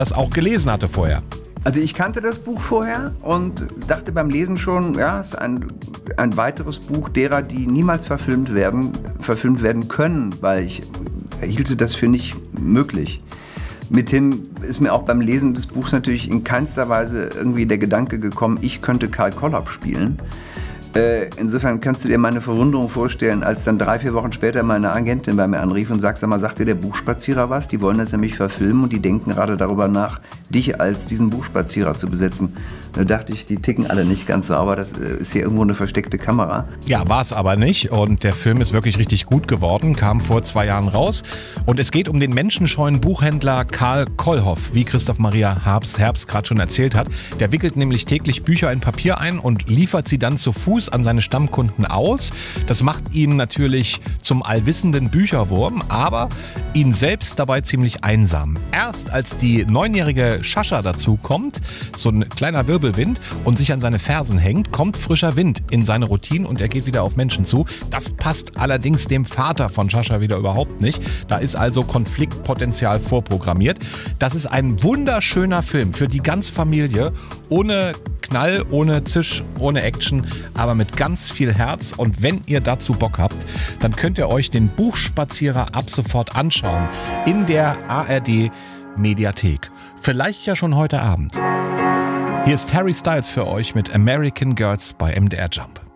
das auch gelesen hatte vorher. Also ich kannte das Buch vorher und dachte beim Lesen schon, ja, es ist ein weiteres Buch derer, die niemals verfilmt werden können, weil ich hielte das für nicht möglich. Mithin ist mir auch beim Lesen des Buchs natürlich in keinster Weise irgendwie der Gedanke gekommen, ich könnte Karl Kollhoff spielen. Insofern kannst du dir meine Verwunderung vorstellen, als dann 3-4 Wochen später meine Agentin bei mir anrief und sagt, sag mal, sagt dir der Buchspazierer was? Die wollen das nämlich verfilmen und die denken gerade darüber nach, dich als diesen Buchspazierer zu besetzen. Da dachte ich, die ticken alle nicht ganz sauber, das ist hier irgendwo eine versteckte Kamera. Ja, war es aber nicht und der Film ist wirklich richtig gut geworden, kam vor 2 Jahren raus und es geht um den menschenscheuen Buchhändler Karl Kollhoff, wie Christoph Maria Herbst gerade schon erzählt hat. Der wickelt nämlich täglich Bücher in Papier ein und liefert sie dann zu Fuß an seine Stammkunden aus. Das macht ihn natürlich zum allwissenden Bücherwurm, aber ihn selbst dabei ziemlich einsam. Erst als die 9-jährige Sascha dazu kommt, so ein kleiner Wirbelwind und sich an seine Fersen hängt, kommt frischer Wind in seine Routine und er geht wieder auf Menschen zu. Das passt allerdings dem Vater von Sascha wieder überhaupt nicht. Da ist also Konfliktpotenzial vorprogrammiert. Das ist ein wunderschöner Film für die ganze Familie, ohne Knall, ohne Zisch, ohne Action, aber mit ganz viel Herz. Und wenn ihr dazu Bock habt, dann könnt ihr euch den Buchspazierer ab sofort anschauen in der ARD Mediathek. Vielleicht ja schon heute Abend. Hier ist Harry Styles für euch mit American Girls bei MDR Jump.